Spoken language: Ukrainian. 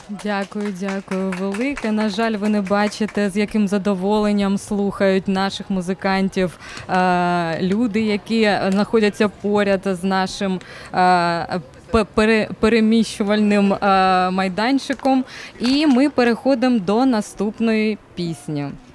Дякую, дякую велике. На жаль, ви не бачите, з яким задоволенням слухають наших музикантів люди, які знаходяться поряд з нашим переміщувальним майданчиком. І ми переходимо до наступної пісні.